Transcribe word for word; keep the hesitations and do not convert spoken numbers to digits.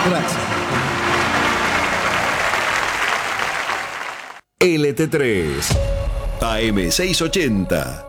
Gracias. L T tres, A M seiscientos ochenta.